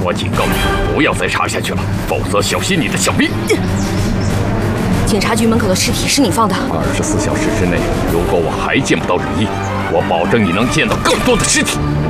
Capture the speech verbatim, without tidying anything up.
我警告你，不要再查下去了，否则小心你的小命。 警察局门口的尸体是你放的？ 二十四小时之内，如果我还见不到人影，我保证你能见到更多的尸体。